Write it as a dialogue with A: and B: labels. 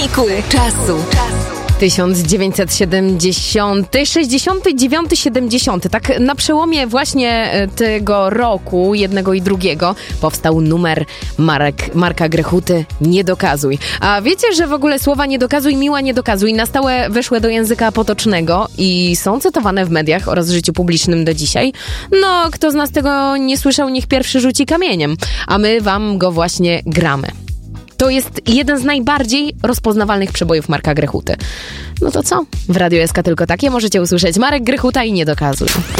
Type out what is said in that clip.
A: Czasu.
B: 1970, 69, 70. Tak na przełomie właśnie tego roku, jednego i drugiego, powstał numer Marka Grechuty Nie dokazuj. A wiecie, że w ogóle słowa nie dokazuj, miła nie dokazuj na stałe weszły do języka potocznego i są cytowane w mediach oraz w życiu publicznym do dzisiaj? No, kto z nas tego nie słyszał, niech pierwszy rzuci kamieniem. A my wam go właśnie gramy. To jest jeden z najbardziej rozpoznawalnych przebojów Marka Grechuty. No to co? W Radiu SK tylko takie możecie usłyszeć. Marek Grechuta i Nie dokazuj.